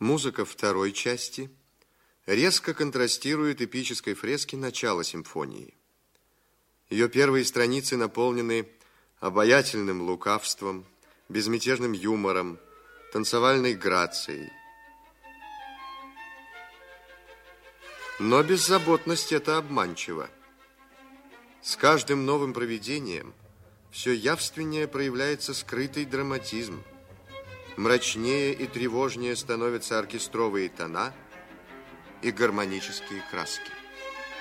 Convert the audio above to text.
Музыка второй части резко контрастирует эпической фреске начала симфонии. Ее первые страницы наполнены обаятельным лукавством, безмятежным юмором, танцевальной грацией. Но беззаботность это обманчиво. С каждым новым провидением все явственнее проявляется скрытый драматизм. Мрачнее и тревожнее становятся оркестровые тона и гармонические краски.